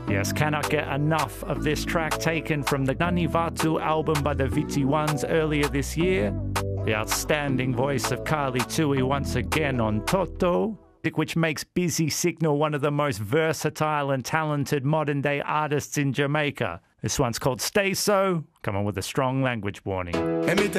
Yes, cannot get enough of this track taken from the Nani Vatu album by the Viti Ones earlier this year. The outstanding voice of Carly Tui once again on Toto, which makes Busy Signal one of the most versatile and talented modern-day artists in Jamaica. This one's called Stay So. Come on with a strong language warning.